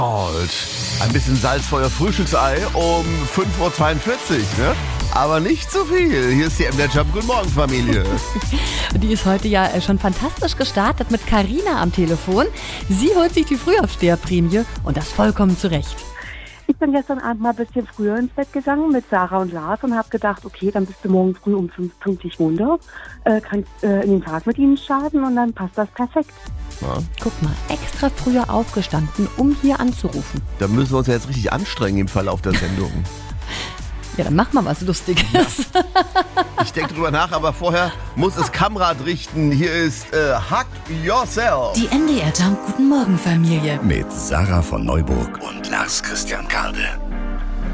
Und ein bisschen Salzfeuer Frühstücksei um 5:42 Uhr, ne? Aber nicht zu viel. Hier ist die MDR Jump. Guten Morgen, Familie. Die ist heute ja schon fantastisch gestartet mit Carina am Telefon. Sie holt sich die Frühaufsteherprämie und das vollkommen zurecht. Ich bin gestern Abend mal ein bisschen früher ins Bett gegangen mit Sarah und Lars und habe gedacht, okay, dann bist du morgen früh um 5 pünktlich runter, kannst in den Tag mit ihnen starten und dann passt das perfekt. Ja. Guck mal, extra früher aufgestanden, um hier anzurufen. Da müssen wir uns ja jetzt richtig anstrengen im Verlauf der Sendung. Ja, dann mach mal was Lustiges. Ja. Ich denke drüber nach, aber vorher muss es Kamrad richten. Hier ist Hug Yourself. Die MDR Jump Guten Morgen Familie. Mit Sarah von Neuburg und Lars Christian Kade.